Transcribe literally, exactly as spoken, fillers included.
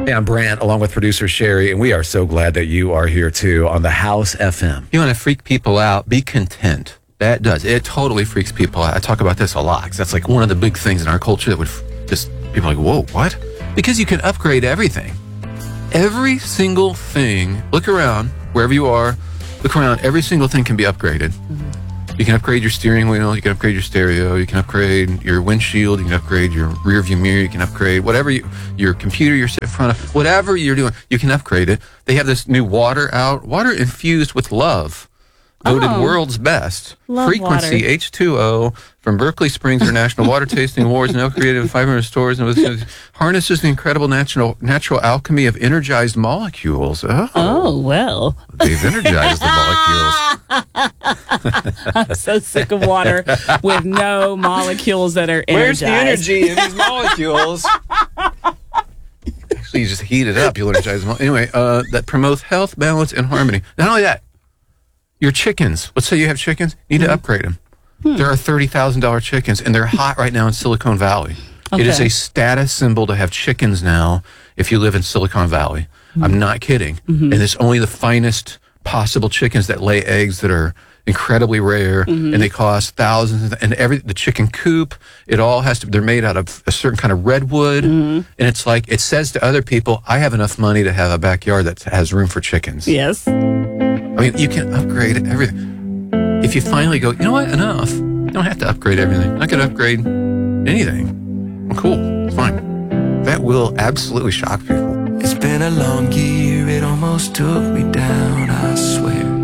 Hey, I'm Brant, along with producer Sherry, and we are so glad that you are here too on the House F M. You want to freak people out? Be content. That does. It totally freaks people out. I talk about this a lot because that's like one of the big things in our culture that would f- just people are like, whoa, what? Because you can upgrade everything. Every single thing. Look around wherever you are. Look around. Every single thing can be upgraded. Mm-hmm. You can upgrade your steering wheel. You can upgrade your stereo. You can upgrade your windshield. You can upgrade your rear view mirror. You can upgrade whatever you, your computer you're sitting in front of. Whatever you're doing, you can upgrade it. They have this new water out. Water infused with love. Voted oh, world's best. Frequency water. H two O from Berkeley Springs International Water Tasting Awards, now created in five hundred stores, and with, harnesses the incredible natural natural alchemy of energized molecules. Oh, oh well. They've energized the molecules. I'm so sick of water with no molecules that are energized. Where's the energy in these molecules? Actually, you just heat it up. You'll energize them. Anyway, uh, that promotes health, balance, and harmony. Not only that, your chickens. Let's say you have chickens. You need mm-hmm. to upgrade them. Hmm. There are thirty thousand dollars chickens, and they're hot right now in Silicon Valley. Okay. It is a status symbol to have chickens now if you live in Silicon Valley. Mm-hmm. I'm not kidding. Mm-hmm. And it's only the finest possible chickens that lay eggs that are incredibly rare, mm-hmm. and they cost thousands. And every the chicken coop, it all has to. They're made out of a certain kind of redwood, mm-hmm. and it's like it says to other people, "I have enough money to have a backyard that has room for chickens." Yes. I mean, you can upgrade everything. If you finally go, you know what, enough. You don't have to upgrade everything. I'm not going to upgrade anything. Well, cool. It's fine. That will absolutely shock people. It's been a long year. It almost took me down, I swear.